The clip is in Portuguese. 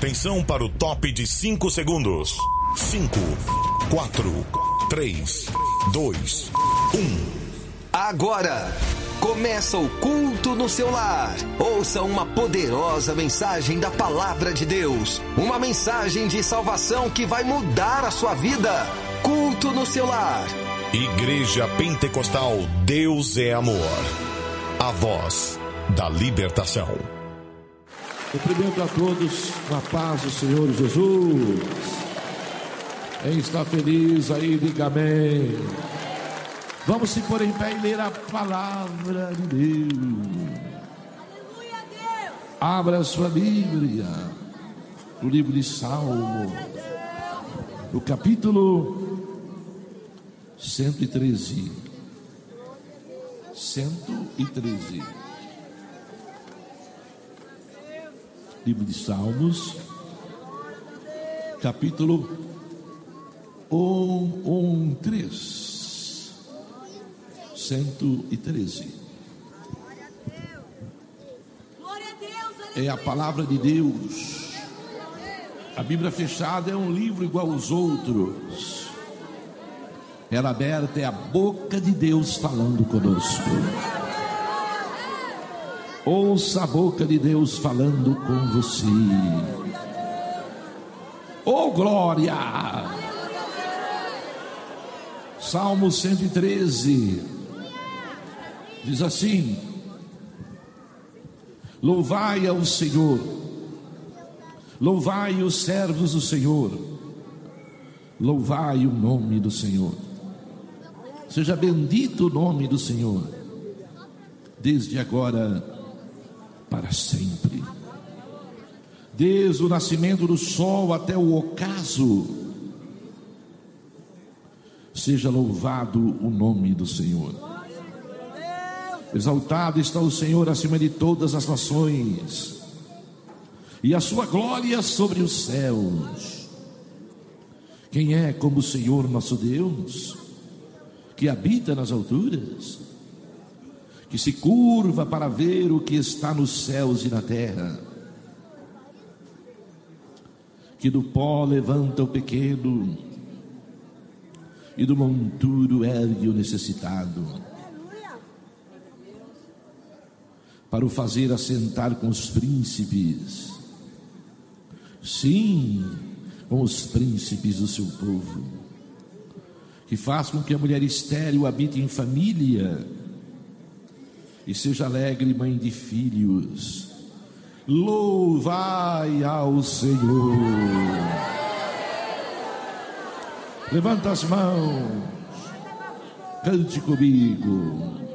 Atenção para o top de 5 segundos. 5, 4, 3, 2, 1. Agora começa o culto no seu lar. Ouça uma poderosa mensagem da palavra de Deus. Uma mensagem de salvação que vai mudar a sua vida. Culto no seu lar. Igreja Pentecostal Deus é Amor. A voz da libertação. Cumprimento a todos com a paz do Senhor Jesus. Quem está feliz aí, diga amém. Vamos se pôr em pé e ler a palavra de Deus. Aleluia, Deus. Abra a sua Bíblia, o livro de Salmo, no capítulo 113. 113. Livro de Salmos, capítulo 113. 113. É a palavra de Deus. A Bíblia fechada é um livro igual aos outros. Ela aberta é a boca de Deus falando conosco. Ouça a boca de Deus falando com você. Oh, glória! Salmo 113 diz assim: louvai ao Senhor, louvai os servos do Senhor, louvai o nome do Senhor. Seja bendito o nome do Senhor, desde agora para sempre. Desde o nascimento do sol até o ocaso, seja louvado o nome do Senhor. Exaltado está o Senhor acima de todas as nações, e a sua glória sobre os céus. Quem é como o Senhor nosso Deus, que habita nas alturas, que se curva para ver o que está nos céus e na terra, que do pó levanta o pequeno e do monturo ergue o necessitado, para o fazer assentar com os príncipes, sim, com os príncipes do seu povo, que faz com que a mulher estéril habite em família e seja alegre mãe de filhos. Louvai ao Senhor. Levanta as mãos, cante comigo.